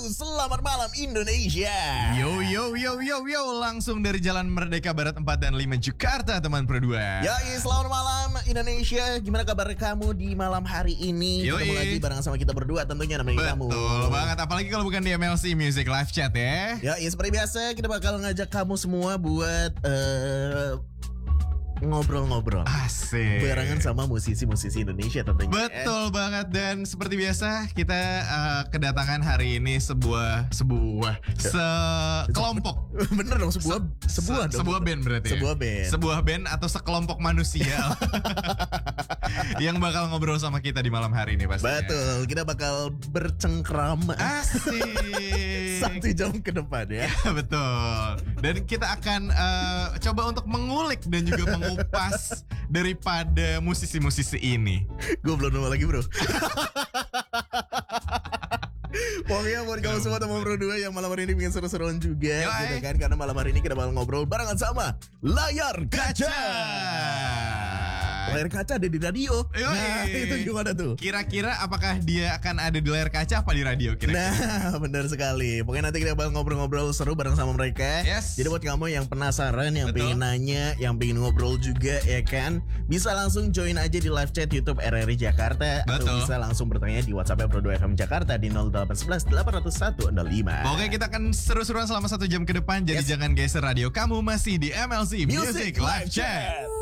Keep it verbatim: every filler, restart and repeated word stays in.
selamat malam Indonesia. Yo yo yo yo yo, langsung dari Jalan Merdeka Barat empat dan lima Jakarta, teman Pro dua. Yoi, selamat malam Indonesia. Gimana kabar kamu di malam hari ini? Yoi. Ketemu lagi bareng sama kita berdua tentunya nemenin kamu. Betul banget, apalagi kalau bukan di M L C Music Live Chat ya. Ya, ya seperti biasa kita bakal ngajak kamu semua buat uh, ngobrol-ngobrol. Asik. Barengan sama musisi-musisi Indonesia tentunya. Betul banget, dan seperti biasa kita uh, kedatangan hari ini sebuah sebuah sekelompok. Bener dong, sebuah Se- sebuah se- dong. sebuah band berarti. Sebuah ya? band. Sebuah band atau sekelompok manusia yang bakal ngobrol sama kita di malam hari ini pastinya. Betul, kita bakal bercengkrama. Asik. Satu jam ke depan ya. Betul. Dan kita akan uh, coba untuk mengulik dan juga mengupas daripada musisi-musisi ini. Gue belum nemu lagi bro. Pokoknya buat kamu semua teman Pro dua yang malam hari ini bikin seru-seruan juga. Yoi. Gitu kan, karena malam hari ini kita bakal ngobrol barengan sama Layar Kaca. Layar Kaca ada di radio. Yoi. Nah itu gimana tuh? Kira-kira apakah dia akan ada di layar kaca apa di radio kira-kira? Nah benar sekali. Pokoknya nanti kita bakal ngobrol-ngobrol seru bareng sama mereka. Yes. Jadi buat kamu yang penasaran, yang Betul. pengen nanya, yang pengen ngobrol juga ya kan, bisa langsung join aja di live chat YouTube R R I Jakarta. Betul. Atau bisa langsung bertanya di WhatsApp Pro dua F M Jakarta di nol delapan satu satu delapan nol satu nol lima. Pokoknya kita akan seru-seruan selama satu jam ke depan. Jadi Yes. jangan geser radio, kamu masih di M L C Music, Music Live Live Chat. Chat.